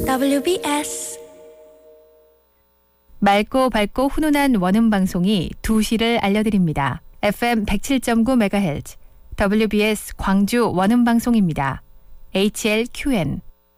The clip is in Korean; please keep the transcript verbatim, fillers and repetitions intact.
더블유비에스 맑고 밝고 훈훈한 원음 방송이 두 시를 알려드립니다. 에프엠 백칠 점 구 메가헤르츠 더블유비에스 광주 원음 방송입니다. 에이치엘큐엔